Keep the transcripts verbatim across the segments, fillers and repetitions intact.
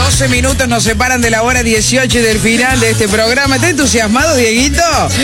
doce minutos nos separan de la hora dieciocho y del final de este programa. ¿Estás entusiasmado, Dieguito?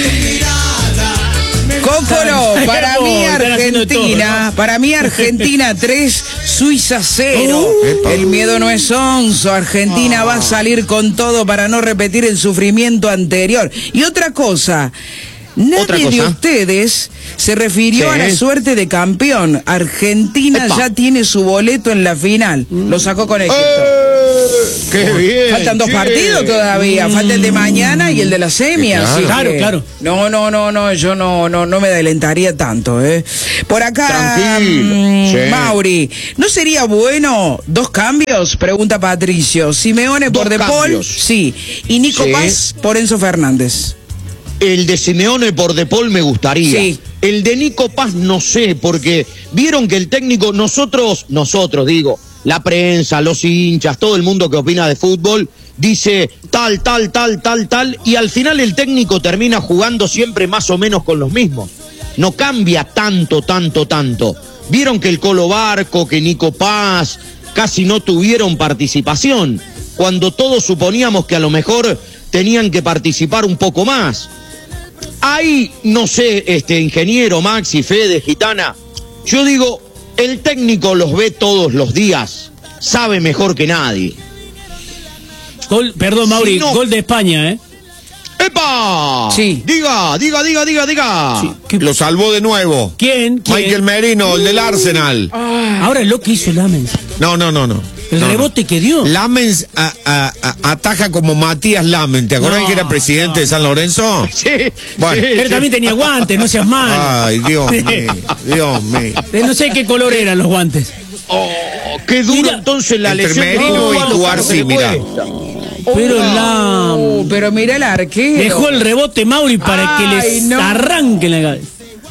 Cócolo, para mí Argentina, para mí Argentina tres, Suiza cero. Uh, el miedo no es onzo, Argentina uh. va a salir con todo para no repetir el sufrimiento anterior. Y otra cosa, nadie ¿Otra cosa? de ustedes se refirió sí. a la suerte de campeón. Argentina Epa. ya tiene su boleto en la final, lo sacó con Egipto. Eh. ¡Qué bien! Faltan dos che. partidos todavía, mm. falta el de mañana y el de la semi. Claro, así claro, que, claro. No, no, no, no, yo no, no, no me adelantaría tanto, ¿eh? Por acá, mmm, sí. Mauri, ¿no sería bueno dos cambios? Pregunta Patricio. Simeone por De Paul, sí, y Nico sí. Paz por Enzo Fernández. El de Simeone por De Paul me gustaría. Sí. El de Nico Paz no sé, porque vieron que el técnico, nosotros, nosotros digo, la prensa, los hinchas, todo el mundo que opina de fútbol, dice tal, tal, tal, tal, tal, y al final el técnico termina jugando siempre más o menos con los mismos. No cambia tanto, tanto, tanto. Vieron que el Colo Barco, que Nico Paz, casi no tuvieron participación, cuando todos suponíamos que a lo mejor tenían que participar un poco más. Ahí, no sé, este ingeniero, Maxi, Fede, Gitana, yo digo, el técnico los ve todos los días, sabe mejor que nadie. Gol, perdón, Mauri, si no, gol de España, ¿eh? ¡Epa! Sí. Diga, diga, diga, diga, diga. Sí. Lo salvó de nuevo. ¿Quién? ¿Quién? Michael Merino, el del Arsenal. Ah. Ahora es lo que hizo Lamens. No, no, no, no. El no, rebote no. que dio. Lamens a, a, a, ataja como Matías Lamens. ¿Te acordás no, que era presidente no. de San Lorenzo? Sí. Bueno. Sí, Pero sí. también tenía guantes, no seas mal. Ay, Dios mío, Dios mío. No sé qué color eran los guantes. Oh, qué duro mira, entonces la entre lesión. Merino oh, y Cuarzi, mira. Pero la... Oh, pero mira el arquero. Dejó el rebote Mauri para Ay, que les no. arranque la cabeza.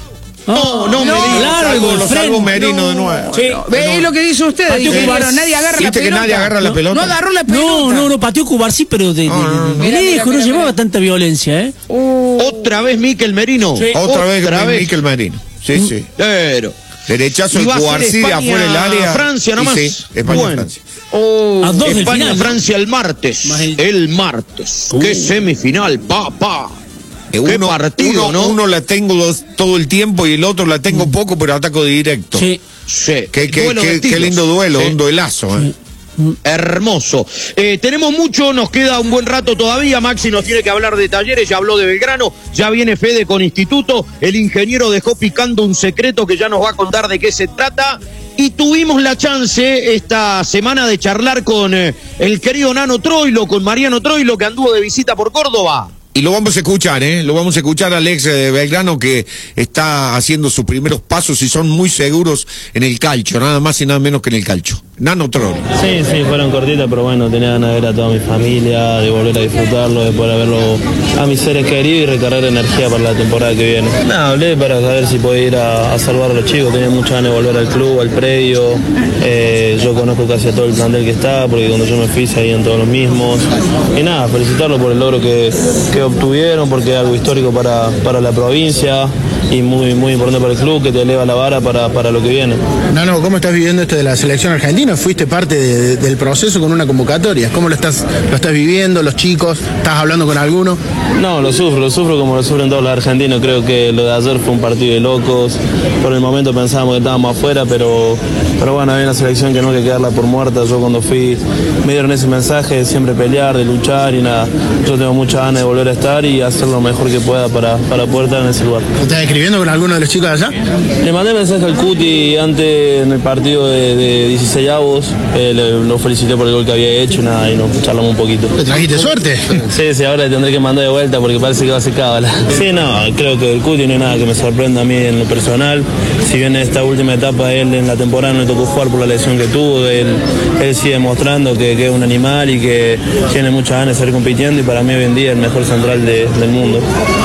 No, no, no, Merino. Largo, lo salvo Merino no, de nuevo. Sí, no, ve no. lo que dice usted. Dice, bueno, nadie agarra la pelota. que nadie agarra la pelota. No, no agarró la pelota. No, no, no, pateó Cubarsí, pero de, de, no, no, no. de Mira, lejos, mira, no mira, llevaba mira. tanta violencia, ¿eh? Uh. Otra vez Mikel Merino. Sí. Otra, Otra vez, vez Mikel Merino. Sí, mm. sí. Pero. Derechazo de Cubarsí de afuera del área. Francia nomás. Sí, España, bueno. Francia. Oh, a dos España, final, Francia el martes. El, el martes. Uh. Qué semifinal, pa, pa. Qué uno, partido, uno, ¿no? Uno la tengo dos, todo el tiempo y el otro la tengo mm. poco, pero ataco directo. Sí. Sí. Qué, qué, qué, qué lindo duelo, sí. un duelazo, ¿eh? Sí. Hermoso. Eh, tenemos mucho, nos queda un buen rato todavía. Maxi nos tiene que hablar de Talleres, ya habló de Belgrano, ya viene Fede con Instituto. El ingeniero dejó picando un secreto que ya nos va a contar de qué se trata. Y tuvimos la chance esta semana de charlar con eh, el querido Nano Troilo, con Mariano Troilo, que anduvo de visita por Córdoba. Y lo vamos a escuchar, ¿eh? Lo vamos a escuchar al ex de Belgrano que está haciendo sus primeros pasos y son muy seguros en el calcio, nada más y nada menos que en el calcio. Nano Troilo. Sí, sí, fueron cortitas, pero bueno, tenía ganas de ver a toda mi familia, de volver a disfrutarlo, de poder verlo a mis seres queridos y recargar energía para la temporada que viene. Nada, hablé para saber si podía ir a, a salvar a los chicos, tenía muchas ganas de volver al club, al predio. Eh, yo conozco casi a todo el plantel que está, porque cuando yo me fui seguían todos los mismos. Y nada, felicitarlo por el logro que, que obtuvieron, porque es algo histórico para, para la provincia y muy, muy importante para el club, que te eleva la vara para, para lo que viene. Nano, ¿cómo estás viviendo esto de la selección argentina? Fuiste parte de, de, del proceso con una convocatoria. ¿Cómo lo estás, lo estás viviendo, los chicos? ¿Estás hablando con alguno? No, lo sufro, lo sufro como lo sufren todos los argentinos. Creo que lo de ayer fue un partido de locos. Por el momento pensábamos que estábamos afuera, pero, pero bueno, hay una selección que no hay que quedarla por muerta. Yo cuando fui me dieron ese mensaje de siempre pelear, de luchar y nada. Yo tengo mucha ganas de volver a estar y hacer lo mejor que pueda para, para poder estar en ese lugar. ¿Estás escribiendo con alguno de los chicos de allá? Le mandé mensaje al Cuti antes en el partido de, de dieciséis avos, eh, le, lo felicité por el gol que había hecho y nada, y nos charlamos un poquito. ¿Te trajiste suerte? Sí, sí, ahora le tendré que mandar de vuelta porque parece que va a ser cábala. Sí, no, creo que el Cuti no hay nada que me sorprenda a mí en lo personal. Si bien en esta última etapa él en la temporada no le tocó jugar por la lesión que tuvo, él, él sigue mostrando que, que es un animal y que tiene muchas ganas de seguir compitiendo y para mí hoy en día es el mejor central de, del mundo.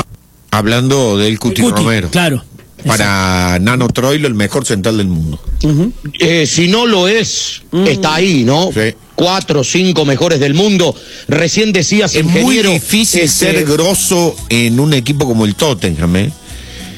Hablando del Cuti, Cuti Romero. Claro. Para Exacto. Nano Troilo, el mejor central del mundo. Uh-huh. eh, si no lo es, uh-huh. está ahí, ¿no? Sí. Cuatro o cinco mejores del mundo. Recién decías, es ingeniero, muy difícil este... ser grosso en un equipo como el Tottenham, ¿eh?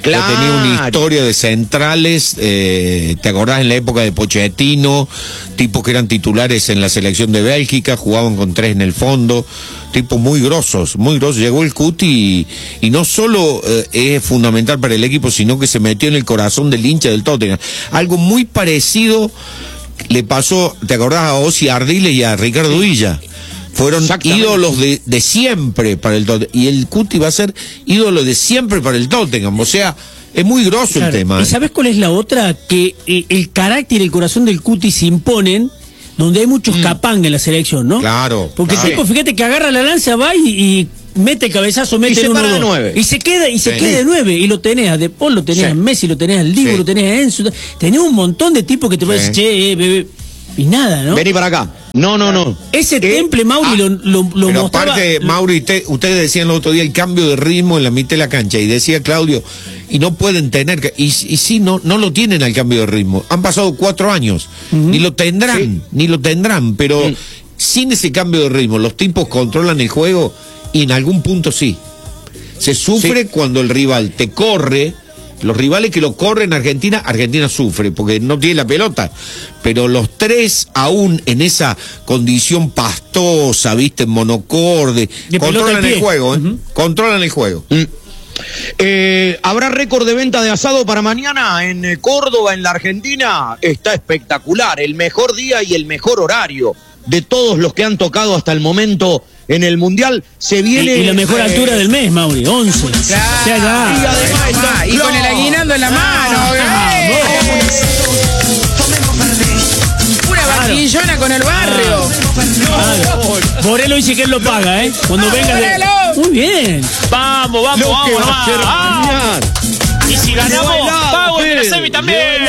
Claro. Que tenía una historia de centrales, eh, ¿te acordás en la época de Pochettino? Tipos que eran titulares en la selección de Bélgica, jugaban con tres en el fondo, tipos muy grosos, muy grosos. Llegó el Cuti y, y no solo eh, es fundamental para el equipo, sino que se metió en el corazón del hincha del Tottenham. Algo muy parecido le pasó, ¿te acordás a Ossi Ardiles y a Ricardo Villa? Fueron ídolos de, de siempre para el Tottenham. Y el Cuti va a ser ídolo de siempre para el Tottenham. O sea, es muy grosso claro. el tema. ¿Y ¿eh? sabes cuál es la otra? Que eh, el carácter y el corazón del Cuti se imponen donde hay muchos mm. capanga en la selección, ¿no? Claro. Porque claro. el tipo, fíjate que agarra la lanza, va y, y mete el cabezazo, mete y se el uno, para de dos. nueve. Y se queda, y se sí. queda de nueve. Y lo tenés a De Paul, lo tenés sí. a Messi, lo tenés al Dibu, sí. lo tenés a Enzo. Tenés un montón de tipos que te pueden sí. decir, che, eh, bebé. Y nada, ¿no? Vení para acá. No, no, no. Ese eh, temple, Mauri, ah, lo, lo, lo pero mostraba. aparte, Mauri, te, ustedes decían el otro día el cambio de ritmo en la mitad de la cancha. Y decía Claudio, y no pueden tener. Que, y, y sí, no, no lo tienen al cambio de ritmo. Han pasado cuatro años. Uh-huh. Ni lo tendrán, sí. ni lo tendrán. Pero sí. sin ese cambio de ritmo, los tipos controlan el juego y en algún punto sí. Se sufre sí. cuando el rival te corre. Los rivales que lo corren Argentina, Argentina sufre porque no tiene la pelota. Pero los tres, aún en esa condición pastosa, viste, monocorde, de controlan el juego, ¿eh? Uh-huh. Controlan el juego. Mm. Eh, ¿Habrá récord de venta de asado para mañana en Córdoba, en la Argentina? Está espectacular, el mejor día y el mejor horario de todos los que han tocado hasta el momento en el Mundial. Se viene... Y, y la mejor eh, altura del mes, Mauri, once. Claro. O sea, ya. Y además está, y con el aguinaldo en la mano. Ah, una batillona con el barrio. Claro. Morelo dice que él lo paga, ¿eh? Cuando ah, venga de... Muy bien. Vamos, vamos, lo vamos. Va ah. Y si ganamos, pago en la semi también.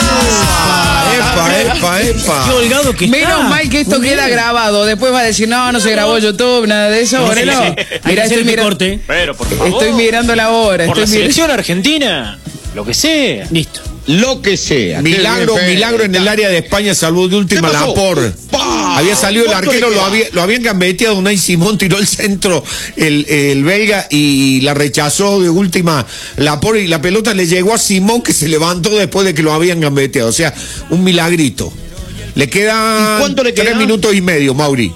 Epa, epa, epa. Qué holgado que Menos está. mal que esto Muy queda bien. grabado. Después va a decir, no, no se grabó YouTube, nada de eso. No, Morelo. sí, sí. Mira, estoy mirando. Corte. Pero, por favor. Estoy mirando la hora. Por estoy la selección argentina, lo que sea. Listo. Lo que sea. Milagro, milagro en el área de España, salvó de última Laporte. Había salido el arquero, lo, había, lo habían gambeteado, Unai Simón tiró el centro, el, el belga, y la rechazó de última Laporte, y la pelota le llegó a Simón, que se levantó después de que lo habían gambeteado. O sea, un milagrito. Le quedan ¿Cuánto le queda? Tres minutos y medio, Mauri.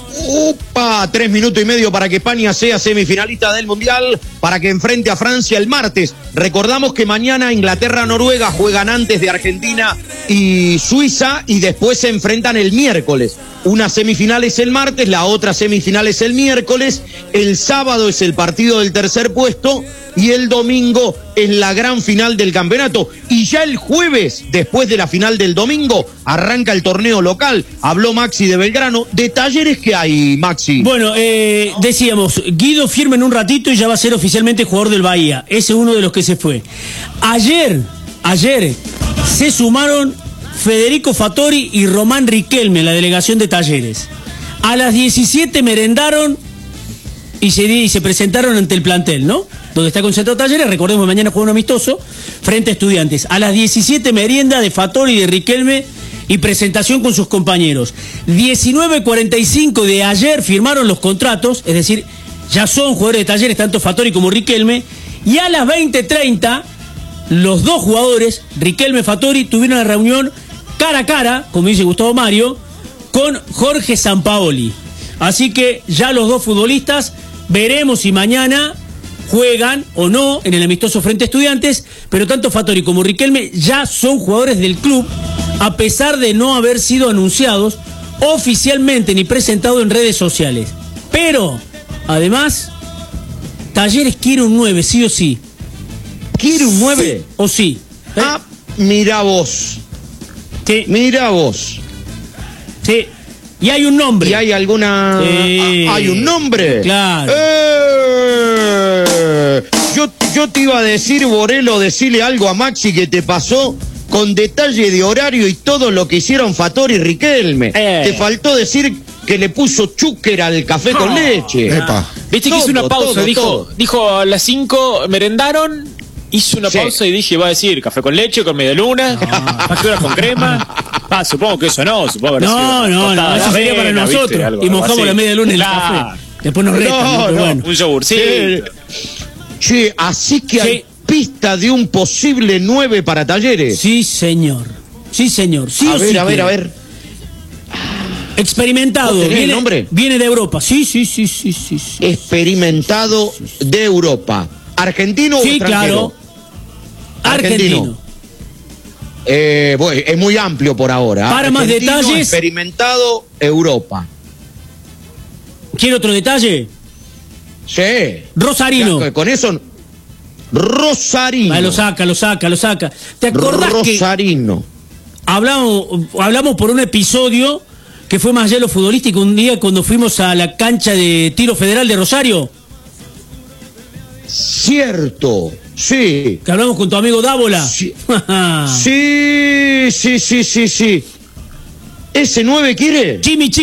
Upa, tres minutos y medio para que España sea semifinalista del Mundial, para que enfrente a Francia el martes. Recordamos que mañana Inglaterra-Noruega juegan antes de Argentina y Suiza y después se enfrentan el miércoles. Una semifinal es el martes, la otra semifinal es el miércoles, el sábado es el partido del tercer puesto y el domingo es la gran final del campeonato. Y ya el jueves, después de la final del domingo, arranca el torneo local. Habló Maxi de Belgrano. ¿De Talleres qué hay, Maxi? Bueno, eh, decíamos, Guido firma en un ratito y ya va a ser oficialmente jugador del Bahía. Ese es uno de los que se fue. Ayer, ayer, se sumaron Federico Fattori y Román Riquelme en la delegación de Talleres. A las diecisiete merendaron y se, y se presentaron ante el plantel, ¿no? Donde está concentrado Talleres, recordemos, mañana juega un amistoso frente a Estudiantes. A las diecisiete merienda de Fattori y de Riquelme y presentación con sus compañeros. diecinueve cuarenta y cinco de ayer firmaron los contratos, es decir, ya son jugadores de Talleres, tanto Fattori como Riquelme, y a las veinte treinta los dos jugadores, Riquelme y Fattori, tuvieron una reunión cara a cara, como dice Gustavo Mario, con Jorge Sampaoli. Así que ya los dos futbolistas, veremos si mañana juegan o no en el amistoso frente a Estudiantes, pero tanto Fattori como Riquelme ya son jugadores del club, a pesar de no haber sido anunciados oficialmente ni presentados en redes sociales. Pero, además, Talleres quiere un nueve, sí o sí. ¿Quiere un nueve? Sí o sí. ¿Eh? Ah, mira vos. Sí. Mira vos. Sí. Y hay un nombre. ¿Y hay alguna...? Sí. Ah, ¿hay un nombre? Claro. Eh, yo, yo te iba a decir, Borelo, decirle algo a Maxi que te pasó con detalle de horario y todo lo que hicieron Fattori y Riquelme. Eh. Te faltó decir que le puso chúquer al café no. con leche. Epa. Viste que Todo, hizo una pausa, todo, dijo, todo. dijo a las cinco merendaron, hizo una Sí. pausa y dije, va a decir café con leche, con media luna, factura con crema. Ah, supongo que eso no, supongo haber No, sido no, no, tostada eso de sería para avena, nosotros. ¿viste? Algo- y algo mojamos así. la media luna en el Claro. café. Después nos restan, No, ¿no? Pero no. bueno. Un yogur, sí. Che, che, así que Sí. hay pista de un posible nueve para Talleres. Sí, señor. Sí, señor. Sí a o ver, sí a ver, que... a ver. Experimentado. ¿Vos tenés Viene, el nombre? Viene de Europa. Sí, sí, sí, sí, sí. sí. Experimentado de Europa. ¿Argentino o Sí, extranjero? claro. Argentino. Argentino. Eh, bueno, es muy amplio por ahora. Para más Argentino, detalles. Experimentado Europa. ¿Quiere otro detalle? Sí. Rosarino. Ya, con eso. Rosarino. Ah, lo saca, lo saca, lo saca. ¿Te acordás Rosarino. que hablamos, hablamos por un episodio que fue más allá de lo futbolístico un día cuando fuimos a la cancha de tiro federal de Rosario? Cierto. Sí. Que hablamos con tu amigo Dávola. Sí, sí, sí, sí, sí, sí. ¿Ese nueve quiere? Jimmy